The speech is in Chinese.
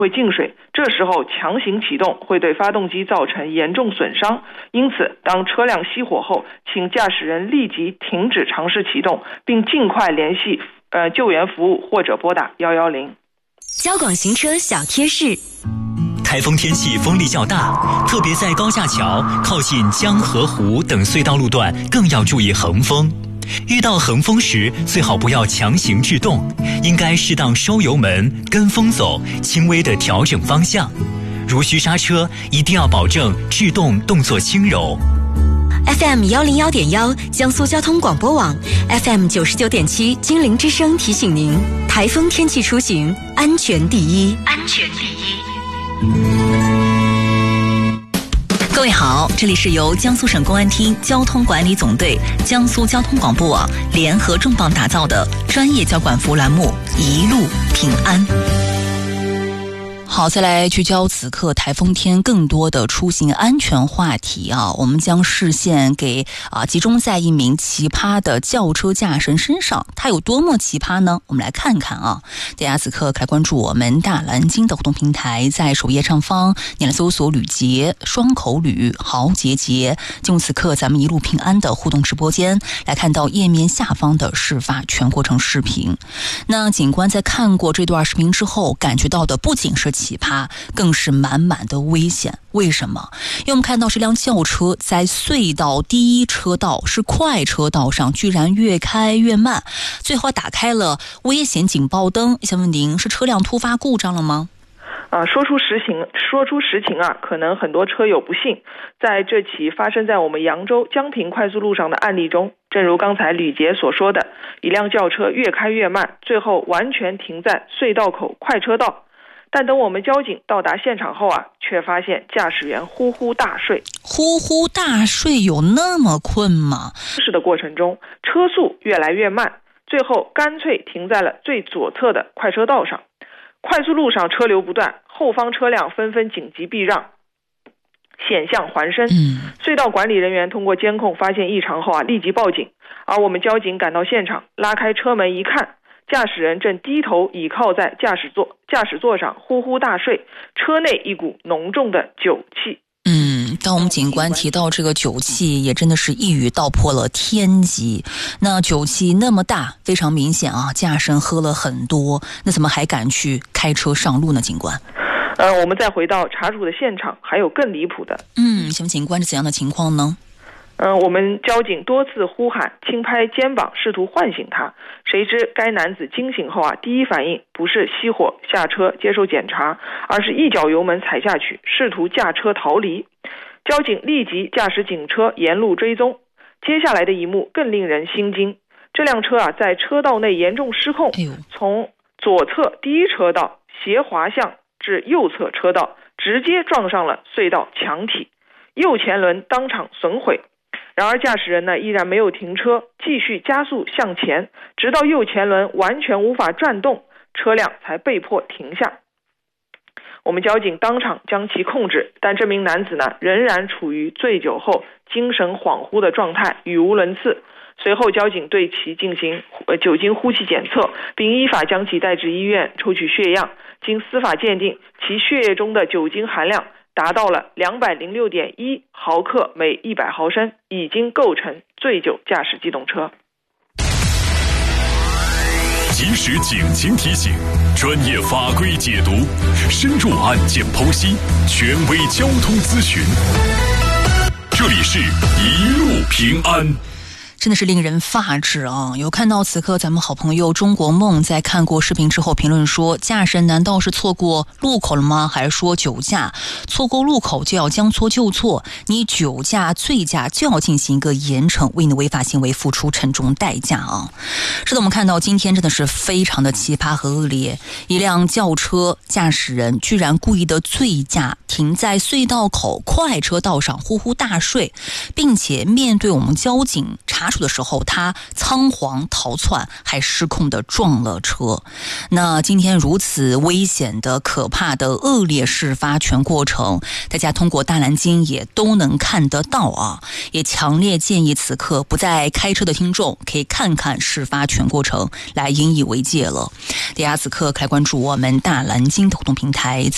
会进水，这时候强行启动会对发动机造成严重损伤，因此当车辆熄火后，请驾驶人立即停止尝试启动，并尽快联系救援服务或者拨打110。 交广行车小贴士。 台风天气风力较大，特别在高架桥、靠近江河湖等隧道路段更要注意横风。遇到横风时，最好不要强行制动，应该适当收油门，跟风走，轻微的调整方向。如需刹车，一定要保证制动动作轻柔。 FM 101.1江苏交通广播网 FM 99.7金陵之声提醒您：台风天气出行，安全第一，安全第一。各位好，这里是由江苏省公安厅交通管理总队、江苏交通广播网联合重磅打造的专业交管服务栏目《一路平安》。好，再来聚焦此刻台风天更多的出行安全话题啊！我们将视线给集中在一名奇葩的轿车驾驶人身上，他有多么奇葩呢？我们来看看啊！大家此刻来关注我们大蓝鲸的互动平台，在首页上方你来搜索吕杰、双口吕、豪杰杰，进入此刻咱们一路平安的互动直播间，来看到页面下方的事发全过程视频。那警官在看过这段视频之后，感觉到的不仅是奇葩，更是满满的危险。为什么？因为我们看到这辆轿车在隧道第一车道是快车道上，居然越开越慢，最后打开了危险警报灯。想问您，是车辆突发故障了吗？ 说出实情啊，可能很多车友不信。在这起发生在我们扬州江平快速路上的案例中，正如刚才吕杰所说的，一辆轿车越开越慢，最后完全停在隧道口快车道。但等我们交警到达现场后啊，却发现驾驶员呼呼大睡。 呼呼大睡有那么困吗？ 行驶的过程中，车速越来越慢，最后干脆停在了最左侧的快车道上。快速路上车流不断，后方车辆纷纷紧急避让，险象环生。隧道管理人员通过监控发现异常后啊，立即报警。而我们交警赶到现场，拉开车门一看，驾驶人正低头倚靠在驾驶座上呼呼大睡，车内一股浓重的酒气。 当我们警官提到这个酒气，也真的是一语道破了天机。那酒气那么大，非常明显啊，驾驶人喝了很多，那怎么还敢去开车上路呢？警官， 我们再回到查处的现场，还有更离谱的。 请问警官是怎样的情况呢？ 我们交警多次呼喊、轻拍肩膀，试图唤醒他。谁知该男子惊醒后啊，第一反应不是熄火下车接受检查，而是一脚油门踩下去，试图驾车逃离。交警立即驾驶警车沿路追踪。接下来的一幕更令人心惊，这辆车啊在车道内严重失控，从左侧第一车道斜滑向至右侧车道，直接撞上了隧道墙体，右前轮当场损毁。然而驾驶人呢依然没有停车，继续加速向前，直到右前轮完全无法转动，车辆才被迫停下。我们交警当场将其控制，但这名男子呢仍然处于醉酒后精神恍惚的状态，语无伦次。随后交警对其进行酒精呼气检测，并依法将其带至医院抽取血样。经司法鉴定，其血液中的酒精含量达到了206.1毫克每100毫升，已经构成醉酒驾驶机动车。 及时警情提醒，专业法规解读，深入案件剖析，权威交通咨询。这里是一路平安。 真的是令人发指啊！有看到此刻咱们好朋友中国梦在看过视频之后评论说，驾驶人难道是错过路口了吗？还是说酒驾错过路口就要将错就错？你酒驾醉驾就要进行一个严惩，为你的违法行为付出沉重代价啊！是的，我们看到今天真的是非常的奇葩和恶劣，一辆轿车驾驶人居然故意的醉驾，停在隧道口快车道上呼呼大睡，并且面对我们交警查处的时候，他仓皇逃窜，还失控的撞了车。那今天如此危险的、可怕的、恶劣事发全过程，大家通过大蓝鲸也都能看得到啊！也强烈建议此刻不再开车的听众，可以看看事发全过程，来引以为戒了。大家此刻可以关注我们大蓝鲸的互动平台。